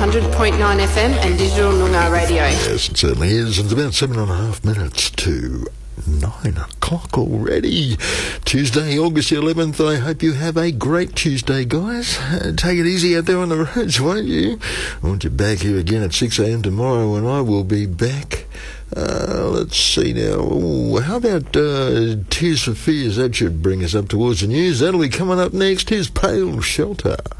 100.9 FM and digital Noongar radio. Yes, it certainly is. It's about 7.5 minutes to 9 o'clock already. Tuesday, August the 11th. I hope you have a great Tuesday, guys. Take it easy out there on the roads, won't you? I want you back here again at 6 a.m. tomorrow, and I will be back. Let's see now. Ooh, how about Tears for Fears? That should bring us up towards the news. That'll be coming up next. Here's Pale Shelter.